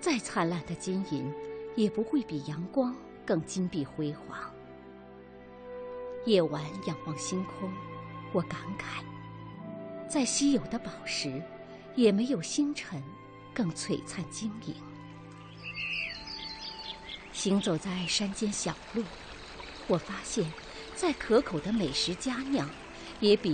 再灿烂的金银，也不会比阳光更金碧辉煌。夜晚仰望星空，我感慨，再稀有的宝石，也没有星辰更璀璨晶莹。行走在山间小路，我发现，再可口的美食佳酿，也比